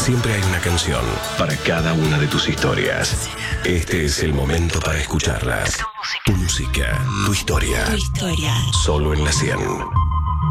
Siempre hay una canción para cada una de tus historias. Este es el momento para escucharlas. Tu música, tu historia. Tu historia. Solo en La 100.